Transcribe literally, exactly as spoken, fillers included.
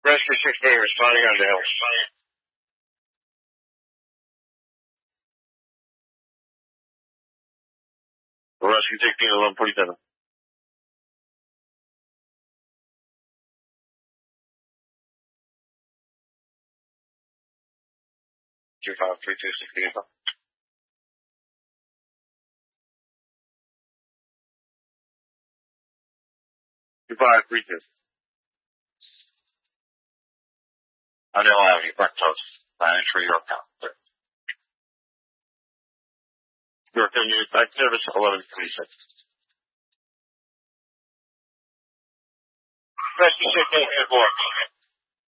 Rescue sixteen responding on the hill. Rescue sixteen, eleven forty-seven. Two five three two sixteen. Two five three two. I don't have any front toast. Nine for your account. Your news back service eleven twenty-six. Rescue sixteen, airport.